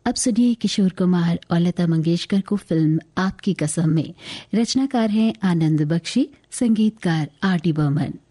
अब सुनिए किशोर कुमार और लता मंगेशकर को फिल्म आपकी कसम में। रचनाकार हैं आनंद बख्शी, संगीतकार आर डी बर्मन।